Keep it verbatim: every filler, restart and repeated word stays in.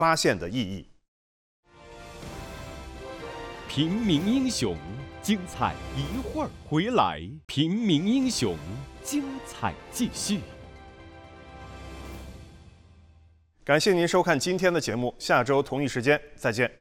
发现的意义。 平民英雄，精彩一会儿回来。平民英雄，精彩继续。 感谢您收看今天的节目，下周同一时间再见。